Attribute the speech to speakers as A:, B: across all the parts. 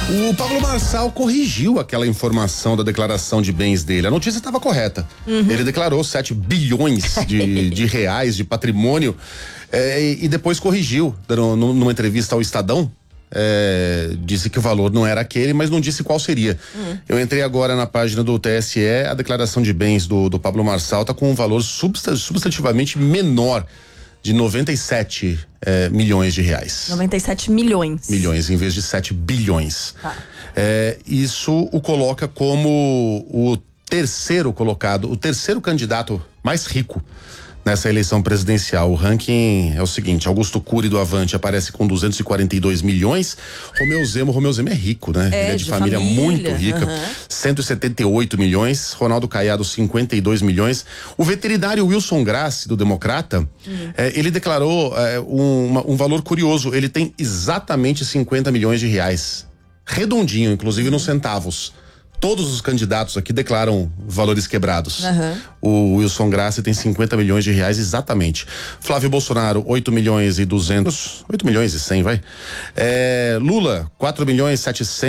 A: O Pablo Marçal corrigiu aquela informação da declaração de bens dele. A notícia estava correta. Ele declarou 7 bilhões de reais de patrimônio e depois corrigiu numa entrevista ao Estadão. Disse que o valor não era aquele, mas não disse qual seria. Eu entrei agora na página do TSE, a declaração de bens do Pablo Marçal está com um valor substantivamente menor, de 97 milhões de reais.
B: 97 milhões.
A: Milhões, em vez de 7 bilhões.
B: Tá.
A: Isso o coloca como o terceiro colocado, o terceiro candidato mais rico nessa eleição presidencial. O ranking é o seguinte: Augusto Cury do Avante aparece com 242 milhões. Romeu Zema é rico, né? Ele é de família muito rica. 178 milhões. Ronaldo Caiado, 52 milhões. O veterinário Wilson Grassi, do Democrata, ele declarou um valor curioso. Ele tem exatamente 50 milhões de reais. Redondinho, inclusive nos centavos. Todos os candidatos aqui declaram valores quebrados. O Wilson Grassi tem 50 milhões de reais exatamente. Flávio Bolsonaro, 8 milhões e 200, 8 milhões e 100, vai. Lula, 4 milhões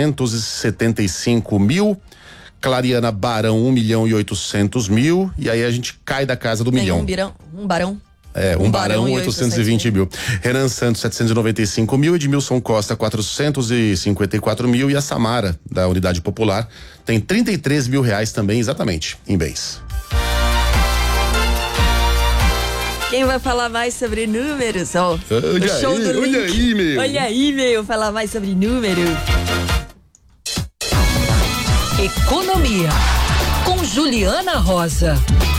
A: 775 mil. Clariana Barão, 1 milhão e 800 mil. E aí a gente cai da casa do milhão.
B: Um barão.
A: Um barão 820 mil. Renan Santos, 795 mil. Edmilson Costa, 454 mil. E a Samara, da Unidade Popular, tem 33 mil reais também, exatamente, em bens.
B: Quem vai falar mais sobre números? Olha aí, meu. Falar mais sobre números.
C: Economia, com Juliana Rosa.